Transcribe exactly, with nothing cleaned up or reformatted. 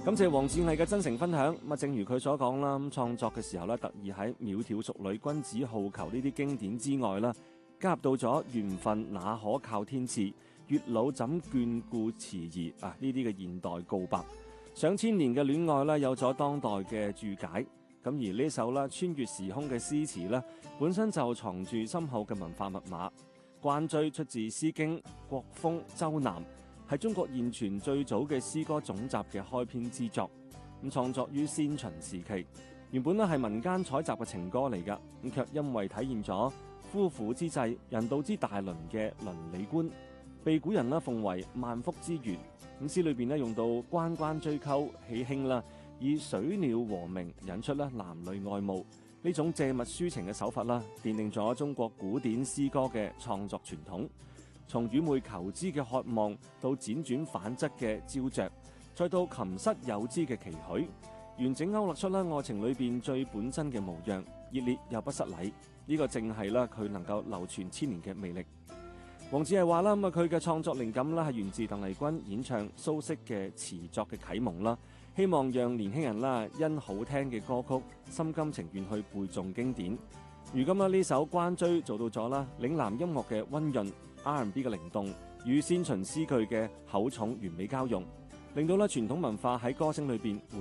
感謝黃志毅嘅真誠分享。咁啊，正如佢所講啦，咁創作嘅時候咧，特意喺窈窕淑女、君子好逑呢啲經典之外啦，加入到咗緣分那可靠天賜、月老怎眷顧遲疑啊呢啲嘅現代告白。上千年嘅戀愛咧，有咗當代嘅注解。咁而呢首啦穿越時空嘅詩詞咧，本身就藏住深厚嘅文化密碼。關雎出自《詩經·國風·周南》，係中國現存最早嘅詩歌總集嘅開篇之作。咁創作於先秦時期，原本咧係民間採集嘅情歌嚟㗎，咁卻因為體現咗夫婦之際、人道之大倫嘅倫理觀，被古人咧奉為萬福之源。咁詩裏邊咧用到關關雎鳩、喜慶啦，以水鳥和鳴引出咧男女愛慕呢種借物抒情嘅手法啦，奠定咗中國古典詩歌嘅創作傳統。從愚昧求知嘅渴望，到輾轉反側嘅焦灼，再到琴瑟友之嘅期許，完整勾勒出啦愛情裏邊最本真嘅模樣，熱烈又不失禮。呢、這個正係啦佢能夠流傳千年嘅魅力。黃子毅話啦，咁啊佢嘅創作靈感啦係源自鄧麗君演唱蘇軾嘅詞作嘅啟蒙啦，希望讓年輕人啦因好聽嘅歌曲心甘情願去背誦經典。如今啦呢首關雎做到咗啦嶺南音樂嘅溫潤、R and B 嘅靈動與先秦詩句嘅厚重完美交融，令到啦傳統文化喺歌聲裏邊